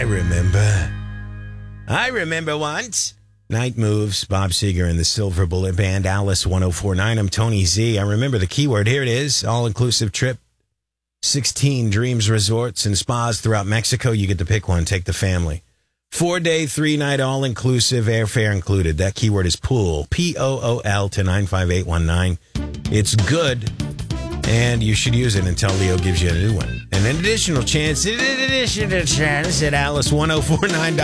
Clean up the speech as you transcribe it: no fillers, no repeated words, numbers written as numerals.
I remember once. Night Moves, Bob Seger and the Silver Bullet Band, Alice 1049. I'm Tony Z. I remember the keyword. Here it is. All-inclusive trip. 16 dreams, resorts, and spas throughout Mexico. You get to pick one. Take the family. 4-day, 3-night, all-inclusive, airfare included. That keyword is pool. P-O-O-L to 95819. It's good, and you should use it until Leo gives you a new one. And an additional chance at Alice1049.com.